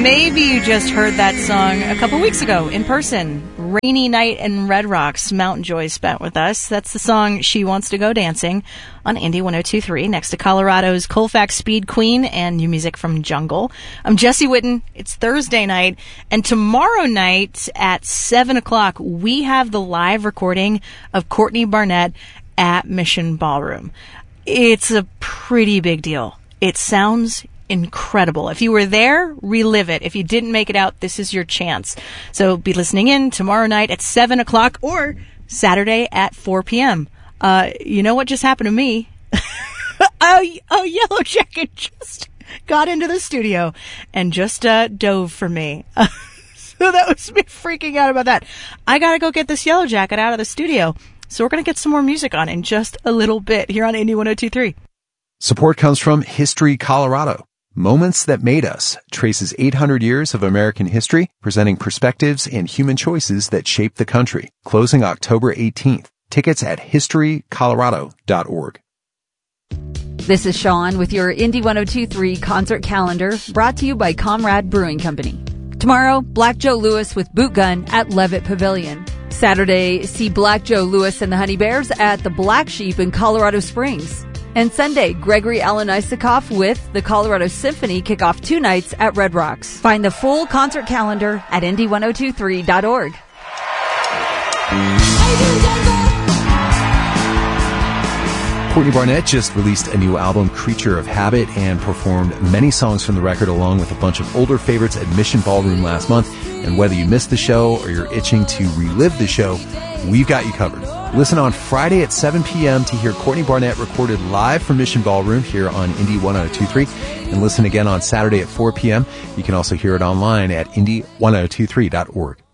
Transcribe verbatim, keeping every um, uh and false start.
Maybe you just heard that song a couple weeks ago in person. Rainy Night in Red Rocks, Mountain Joy spent with us. That's the song She Wants to Go Dancing on Indie one oh two point three, next to Colorado's Colfax Speed Queen and new music from Jungle. I'm Jesse Whitten. It's Thursday night, and tomorrow night at seven o'clock, we have the live recording of Courtney Barnett at Mission Ballroom. It's a pretty big deal. It sounds incredible. If you were there, relive it. If you didn't make it out, this is your chance. So be listening in tomorrow night at seven o'clock or Saturday at four p.m. Uh, you know what just happened to me? oh, oh, Yellow Jacket just got into the studio and just uh, dove for me. So that was me freaking out about that. I gotta go get this Yellow Jacket out of the studio. So we're gonna get some more music on in just a little bit here on Indie one oh two point three. Support comes from History Colorado. Moments That Made Us traces eight hundred years of American history, presenting perspectives and human choices that shaped the country. Closing October eighteenth. Tickets at history colorado dot org. This is Sean with your Indie one oh two point three concert calendar, brought to you by Comrade Brewing Company. Tomorrow, Black Joe Lewis with Boot Gun at Levitt Pavilion. Saturday, see Black Joe Lewis and the Honey Bears at the Black Sheep in Colorado Springs. And Sunday, Gregory Alan Isakov with the Colorado Symphony kick off two nights at Red Rocks. Find the full concert calendar at indie one oh two point three dot org. Courtney Barnett just released a new album, Creature of Habit, and performed many songs from the record along with a bunch of older favorites at Mission Ballroom last month. And whether you missed the show or you're itching to relive the show, we've got you covered. Listen on Friday at seven p.m. to hear Courtney Barnett recorded live from Mission Ballroom here on Indie one oh two point three. And listen again on Saturday at four p.m. You can also hear it online at indie one oh two three dot org.